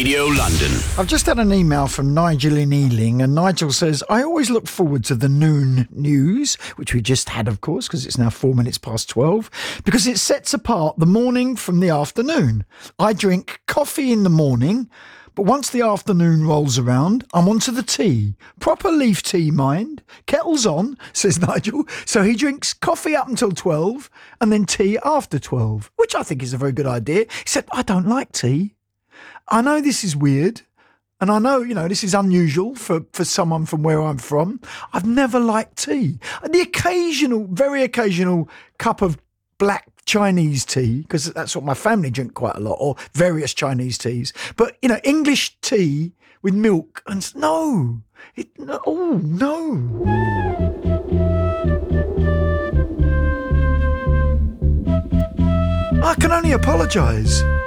Radio London. I've just had an email from Nigel in Ealing, and Nigel says, I always look forward to the noon news, which we just had, of course, because it's now 12, because it sets apart the morning from the afternoon. I drink coffee in the morning, but once the afternoon rolls around, I'm on to the tea. Proper leaf tea, mind. Kettle's on, says Nigel. So he drinks coffee up until 12 and then tea after 12, which I think is a very good idea, except I don't like tea. I know this is weird, and I know, this is unusual for someone from where I'm from. I've never liked tea. The very occasional cup of black Chinese tea, because that's what my family drink quite a lot, or various Chinese teas. But, English tea with milk, and no. I can only apologise.